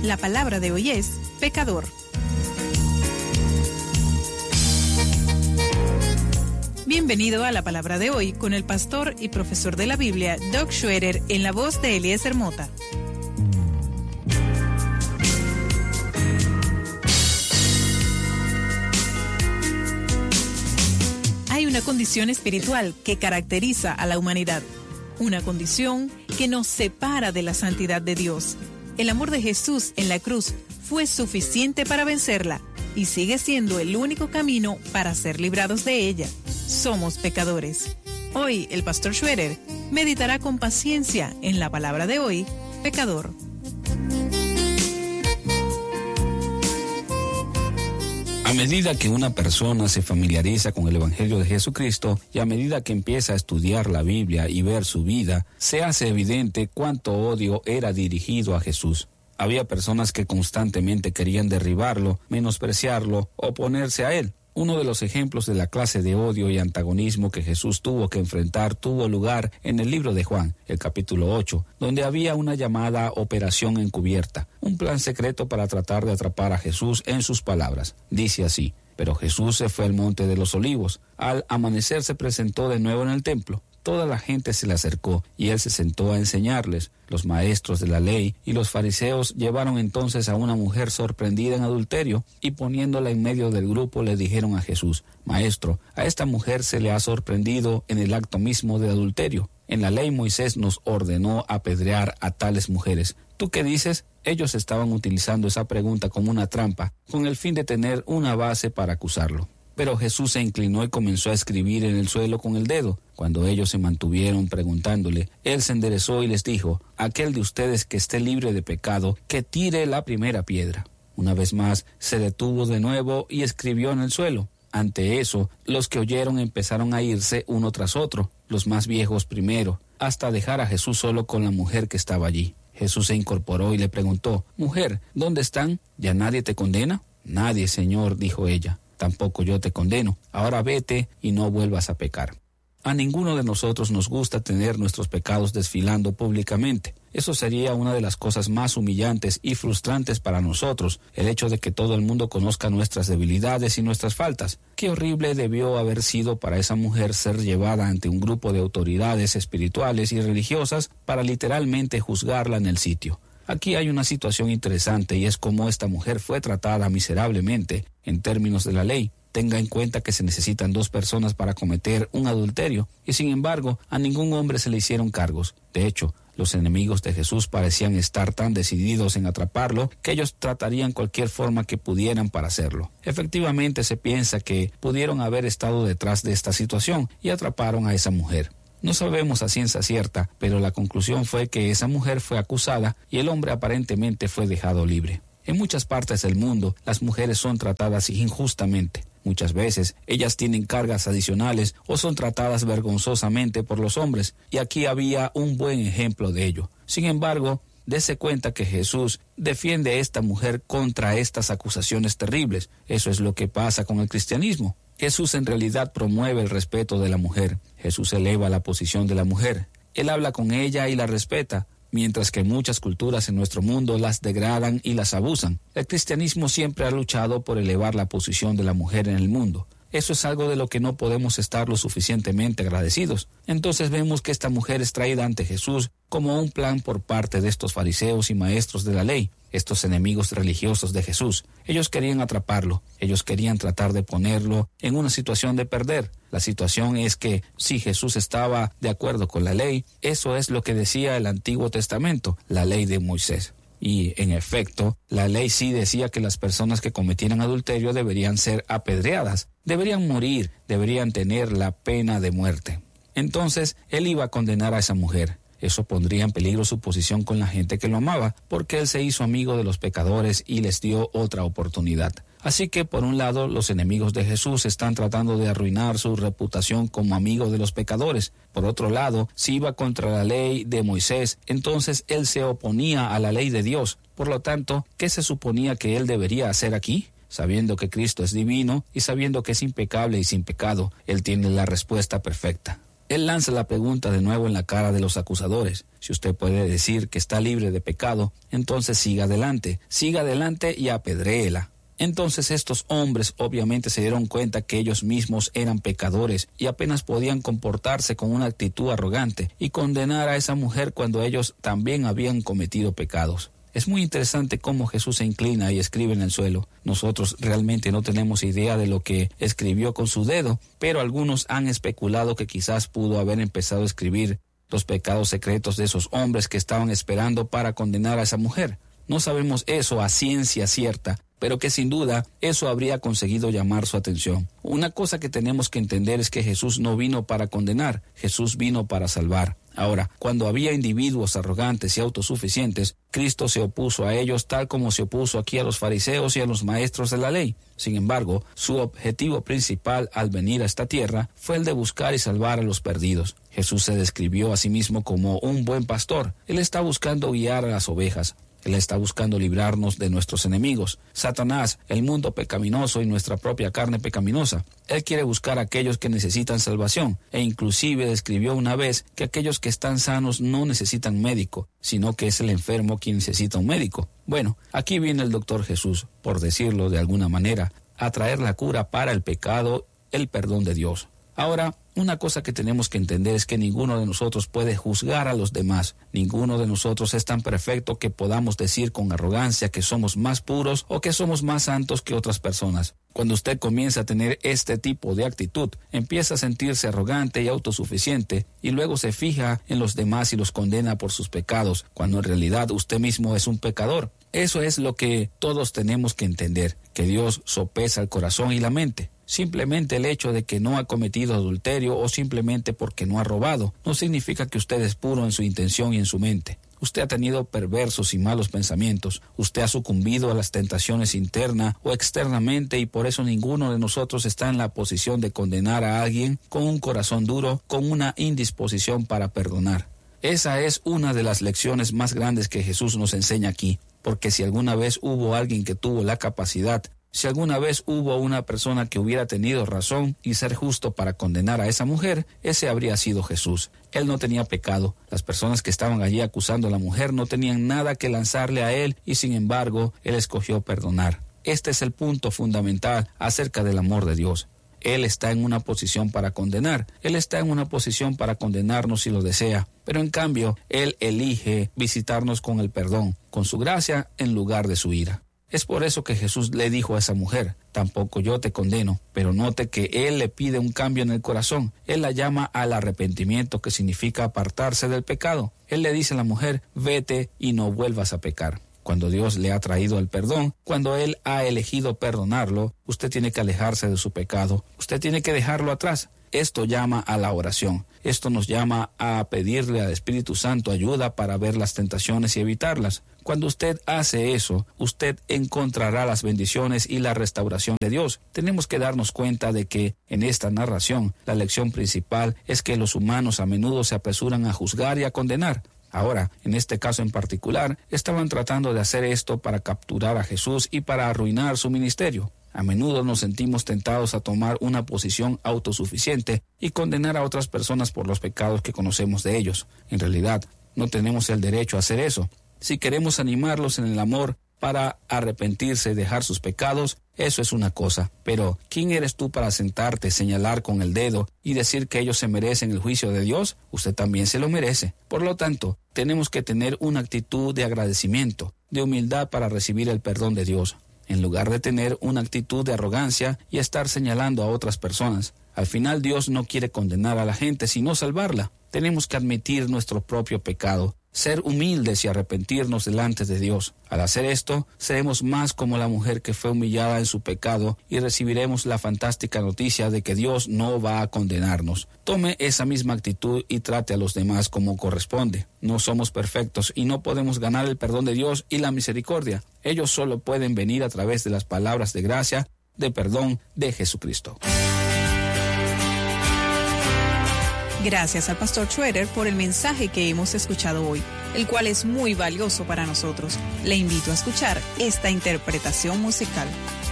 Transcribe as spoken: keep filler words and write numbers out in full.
La palabra de hoy es pecador. Bienvenido a la palabra de hoy con el pastor y profesor de la Biblia, Doug Schroeder, en la voz de Eliezer Mota. Hay una condición espiritual que caracteriza a la humanidad, una condición que nos separa de la santidad de Dios. El amor de Jesús en la cruz fue suficiente para vencerla y sigue siendo el único camino para ser librados de ella. Somos pecadores. Hoy el pastor Schroeder meditará con paciencia en la palabra de hoy, pecador. A medida que una persona se familiariza con el Evangelio de Jesucristo y a medida que empieza a estudiar la Biblia y ver su vida, se hace evidente cuánto odio era dirigido a Jesús. Había personas que constantemente querían derribarlo, menospreciarlo, oponerse a él. Uno de los ejemplos de la clase de odio y antagonismo que Jesús tuvo que enfrentar tuvo lugar en el libro de Juan, el capítulo ocho, donde había una llamada operación encubierta, un plan secreto para tratar de atrapar a Jesús en sus palabras. Dice así: pero Jesús se fue al monte de los olivos. Al amanecer se presentó de nuevo en el templo. Toda la gente se le acercó y él se sentó a enseñarles. Los maestros de la ley y los fariseos llevaron entonces a una mujer sorprendida en adulterio y poniéndola en medio del grupo le dijeron a Jesús: Maestro, a esta mujer se le ha sorprendido en el acto mismo de adulterio. En la ley Moisés nos ordenó apedrear a tales mujeres. ¿Tú qué dices? Ellos estaban utilizando esa pregunta como una trampa, con el fin de tener una base para acusarlo. Pero Jesús se inclinó y comenzó a escribir en el suelo con el dedo. Cuando ellos se mantuvieron preguntándole, él se enderezó y les dijo: aquel de ustedes que esté libre de pecado, que tire la primera piedra. Una vez más se detuvo de nuevo y escribió en el suelo. Ante eso, los que oyeron empezaron a irse uno tras otro, los más viejos primero, hasta dejar a Jesús solo con la mujer que estaba allí. Jesús se incorporó y le preguntó: Mujer, ¿dónde están? ¿Ya nadie te condena? Nadie, Señor, dijo ella. Tampoco yo te condeno. Ahora vete y no vuelvas a pecar. A ninguno de nosotros nos gusta tener nuestros pecados desfilando públicamente. Eso sería una de las cosas más humillantes y frustrantes para nosotros, el hecho de que todo el mundo conozca nuestras debilidades y nuestras faltas. Qué horrible debió haber sido para esa mujer ser llevada ante un grupo de autoridades espirituales y religiosas para literalmente juzgarla en el sitio. Aquí hay una situación interesante y es cómo esta mujer fue tratada miserablemente en términos de la ley. Tenga en cuenta que se necesitan dos personas para cometer un adulterio y sin embargo a ningún hombre se le hicieron cargos. De hecho, los enemigos de Jesús parecían estar tan decididos en atraparlo que ellos tratarían cualquier forma que pudieran para hacerlo. Efectivamente se piensa que pudieron haber estado detrás de esta situación y atraparon a esa mujer. No sabemos a ciencia cierta, pero la conclusión fue que esa mujer fue acusada y el hombre aparentemente fue dejado libre. En muchas partes del mundo, las mujeres son tratadas injustamente. Muchas veces, ellas tienen cargas adicionales o son tratadas vergonzosamente por los hombres, y aquí había un buen ejemplo de ello. Sin embargo, dése cuenta que Jesús defiende a esta mujer contra estas acusaciones terribles. Eso es lo que pasa con el cristianismo. Jesús en realidad promueve el respeto de la mujer. Jesús eleva la posición de la mujer. Él habla con ella y la respeta, mientras que muchas culturas en nuestro mundo las degradan y las abusan. El cristianismo siempre ha luchado por elevar la posición de la mujer en el mundo. Eso es algo de lo que no podemos estar lo suficientemente agradecidos. Entonces vemos que esta mujer es traída ante Jesús como un plan por parte de estos fariseos y maestros de la ley, estos enemigos religiosos de Jesús. Ellos querían atraparlo, ellos querían tratar de ponerlo en una situación de perder. La situación es que si Jesús estaba de acuerdo con la ley, eso es lo que decía el Antiguo Testamento, la ley de Moisés. Y, en efecto, la ley sí decía que las personas que cometieran adulterio deberían ser apedreadas, deberían morir, deberían tener la pena de muerte. Entonces, él iba a condenar a esa mujer. Eso pondría en peligro su posición con la gente que lo amaba, porque él se hizo amigo de los pecadores y les dio otra oportunidad. Así que, por un lado, los enemigos de Jesús están tratando de arruinar su reputación como amigo de los pecadores. Por otro lado, si iba contra la ley de Moisés, entonces él se oponía a la ley de Dios. Por lo tanto, ¿qué se suponía que él debería hacer aquí? Sabiendo que Cristo es divino y sabiendo que es impecable y sin pecado, él tiene la respuesta perfecta. Él lanza la pregunta de nuevo en la cara de los acusadores. Si usted puede decir que está libre de pecado, entonces siga adelante, siga adelante y apedréela. Entonces estos hombres obviamente se dieron cuenta que ellos mismos eran pecadores y apenas podían comportarse con una actitud arrogante y condenar a esa mujer cuando ellos también habían cometido pecados. Es muy interesante cómo Jesús se inclina y escribe en el suelo. Nosotros realmente no tenemos idea de lo que escribió con su dedo, pero algunos han especulado que quizás pudo haber empezado a escribir los pecados secretos de esos hombres que estaban esperando para condenar a esa mujer. No sabemos eso a ciencia cierta, pero que sin duda eso habría conseguido llamar su atención. Una cosa que tenemos que entender es que Jesús no vino para condenar, Jesús vino para salvar. Ahora, cuando había individuos arrogantes y autosuficientes, Cristo se opuso a ellos tal como se opuso aquí a los fariseos y a los maestros de la ley. Sin embargo, su objetivo principal al venir a esta tierra fue el de buscar y salvar a los perdidos. Jesús se describió a sí mismo como un buen pastor. Él está buscando guiar a las ovejas. Él está buscando librarnos de nuestros enemigos, Satanás, el mundo pecaminoso y nuestra propia carne pecaminosa. Él quiere buscar a aquellos que necesitan salvación, e inclusive describió una vez que aquellos que están sanos no necesitan médico, sino que es el enfermo quien necesita un médico. Bueno, aquí viene el doctor Jesús, por decirlo de alguna manera, a traer la cura para el pecado, el perdón de Dios. Ahora, una cosa que tenemos que entender es que ninguno de nosotros puede juzgar a los demás. Ninguno de nosotros es tan perfecto que podamos decir con arrogancia que somos más puros o que somos más santos que otras personas. Cuando usted comienza a tener este tipo de actitud, empieza a sentirse arrogante y autosuficiente y luego se fija en los demás y los condena por sus pecados, cuando en realidad usted mismo es un pecador. Eso es lo que todos tenemos que entender, que Dios sopesa el corazón y la mente. Simplemente el hecho de que no ha cometido adulterio o simplemente porque no ha robado, no significa que usted es puro en su intención y en su mente. Usted ha tenido perversos y malos pensamientos. Usted ha sucumbido a las tentaciones interna o externamente y por eso ninguno de nosotros está en la posición de condenar a alguien con un corazón duro, con una indisposición para perdonar. Esa es una de las lecciones más grandes que Jesús nos enseña aquí, porque si alguna vez hubo alguien que tuvo la capacidad, si alguna vez hubo una persona que hubiera tenido razón y ser justo para condenar a esa mujer, ese habría sido Jesús. Él no tenía pecado. Las personas que estaban allí acusando a la mujer no tenían nada que lanzarle a él y sin embargo, él escogió perdonar. Este es el punto fundamental acerca del amor de Dios. Él está en una posición para condenar. Él está en una posición para condenarnos si lo desea. Pero en cambio, Él elige visitarnos con el perdón, con su gracia en lugar de su ira. Es por eso que Jesús le dijo a esa mujer, tampoco yo te condeno, pero note que Él le pide un cambio en el corazón. Él la llama al arrepentimiento, que significa apartarse del pecado. Él le dice a la mujer, vete y no vuelvas a pecar. Cuando Dios le ha traído el perdón, cuando Él ha elegido perdonarlo, usted tiene que alejarse de su pecado. Usted tiene que dejarlo atrás. Esto llama a la oración. Esto nos llama a pedirle al Espíritu Santo ayuda para ver las tentaciones y evitarlas. Cuando usted hace eso, usted encontrará las bendiciones y la restauración de Dios. Tenemos que darnos cuenta de que en esta narración, la lección principal es que los humanos a menudo se apresuran a juzgar y a condenar. Ahora, en este caso en particular, estaban tratando de hacer esto para capturar a Jesús y para arruinar su ministerio. A menudo nos sentimos tentados a tomar una posición autosuficiente y condenar a otras personas por los pecados que conocemos de ellos. En realidad, no tenemos el derecho a hacer eso. Si queremos animarlos en el amor para arrepentirse y dejar sus pecados, eso es una cosa. Pero, ¿quién eres tú para sentarte, señalar con el dedo y decir que ellos se merecen el juicio de Dios? Usted también se lo merece. Por lo tanto, tenemos que tener una actitud de agradecimiento, de humildad para recibir el perdón de Dios, en lugar de tener una actitud de arrogancia y estar señalando a otras personas. Al final, Dios no quiere condenar a la gente, sino salvarla. Tenemos que admitir nuestro propio pecado, ser humildes y arrepentirnos delante de Dios. Al hacer esto, seremos más como la mujer que fue humillada en su pecado y recibiremos la fantástica noticia de que Dios no va a condenarnos. Tome esa misma actitud y trate a los demás como corresponde. No somos perfectos y no podemos ganar el perdón de Dios y la misericordia. Ellos solo pueden venir a través de las palabras de gracia, de perdón de Jesucristo. Gracias al pastor Schroeder por el mensaje que hemos escuchado hoy, el cual es muy valioso para nosotros. Le invito a escuchar esta interpretación musical.